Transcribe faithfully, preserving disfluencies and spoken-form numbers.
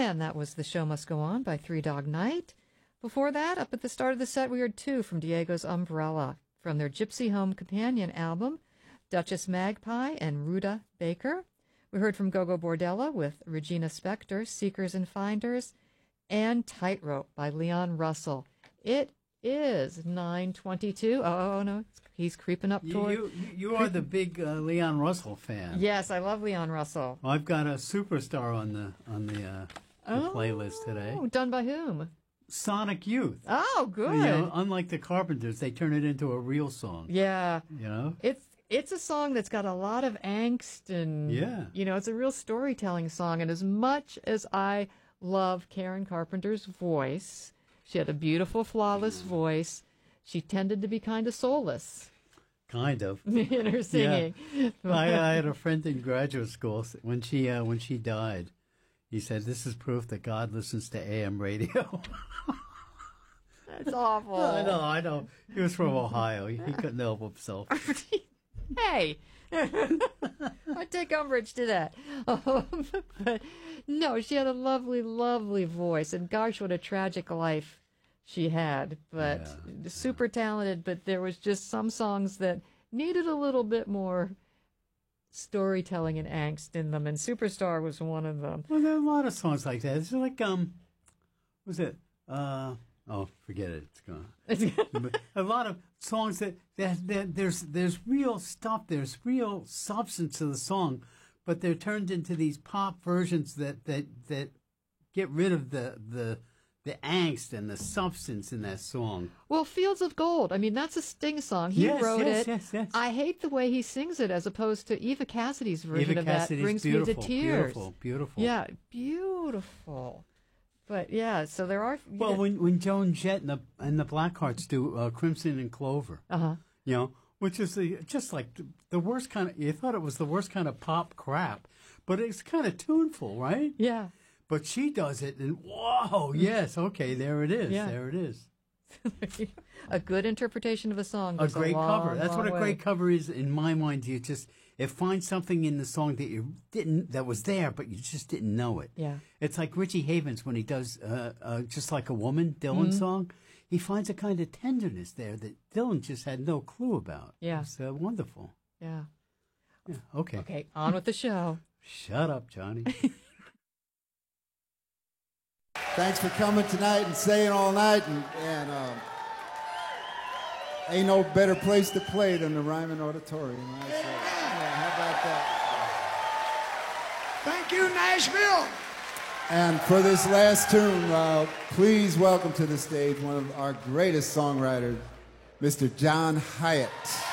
And that was The Show Must Go On by Three Dog Night. Before that, up at the start of the set, we heard two from Diego's Umbrella from their Gypsy Home Companion album, Duchess Magpie and Ruda Baker. We heard from Gogo Bordella with Regina Spektor, Seekers and Finders, and Tightrope by Leon Russell. It is nine twenty-two. Oh, no, he's creeping up toward... You, you, you are the big uh, Leon Russell fan. Yes, I love Leon Russell. Well, I've got a superstar on the on the, uh, the oh, playlist today. Done by whom? Sonic Youth. Oh, good. You know, unlike the Carpenters, they turn it into a real song. Yeah. You know? It's it's a song that's got a lot of angst and, yeah. you know, it's a real storytelling song. And as much as I love Karen Carpenter's voice, she had a beautiful, flawless voice, she tended to be kind of soulless. Kind of. In her singing. Yeah. I, I had a friend in graduate school, when she, uh, when she died, he said, this is proof that God listens to A M radio. That's awful. I know, I know. He was from Ohio. He, he couldn't help himself. Hey, I take umbrage to that. Um, but no, she had a lovely, lovely voice. And gosh, what a tragic life she had. But yeah, super yeah. talented, but there was just some songs that needed a little bit more storytelling and angst in them, and Superstar was one of them. Well, there are a lot of songs like that. It's like, um, what was it? Uh, oh, forget it. It's gone. A lot of songs that, that, that there's there's real stuff, there's real substance to the song, but they're turned into these pop versions that, that, that get rid of the, the the angst and the substance in that song. Well, Fields of Gold, I mean, that's a Sting song. He yes, wrote yes, it. Yes, yes. I hate the way he sings it as opposed to Eva Cassidy's version Eva of Cassidy's that. Brings beautiful, me to tears. Beautiful, beautiful. Yeah, beautiful. But yeah, so there are. Well, yeah. when when Joan Jett and the and the Blackhearts do uh, Crimson and Clover, uh-huh. you know, which is the just like the worst kind of. You thought it was the worst kind of pop crap, but it's kind of tuneful, right? Yeah. But she does it, and whoa, yes, okay, there it is, Yeah. there it is. A good interpretation of a song. A great a long, cover. That's long what a way. great cover is in my mind. You just it finds something in the song that you didn't that was there, but you just didn't know it. Yeah. It's like Richie Havens when he does uh, uh, Just Like a Woman, Dylan Mm-hmm. song. He finds a kind of tenderness there that Dylan just had no clue about. Yeah. It's uh, wonderful. Yeah. Yeah. Okay. Okay. On with the show. Shut up, Johnny. Thanks for coming tonight and staying all night. And, and um, ain't no better place to play than the Ryman Auditorium. I say. Yeah, how about that? Thank you, Nashville. And for this last tune, uh, please welcome to the stage one of our greatest songwriters, Mister John Hiatt.